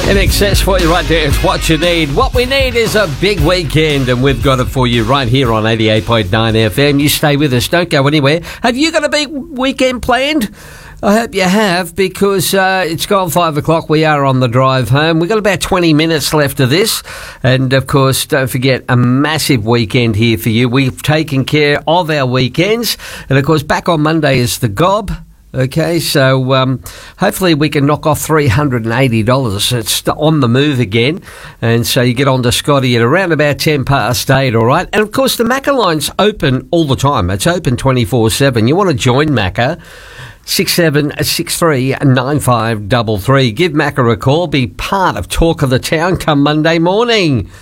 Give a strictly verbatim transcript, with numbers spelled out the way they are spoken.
In excess for you right there. It's what you need. What we need is a big weekend, and we've got it for you right here on eighty-eight point nine F M. You stay with us. Don't go anywhere. Have you got a big weekend planned? I hope you have, because uh, it's gone five o'clock. We are on the drive home. We've got about twenty minutes left of this. And, of course, don't forget, a massive weekend here for you. We've taken care of our weekends. And, of course, back on Monday is the Gob. Okay, so um, hopefully we can knock off three hundred eighty dollars. It's on the move again. And so you get on to Scotty at around about ten past eight, all right? And, of course, the Macca line's open all the time. It's open twenty-four seven. You want to join Macca? six seven six three nine five three three. Give Macca a call. Be part of Talk of the Town come Monday morning.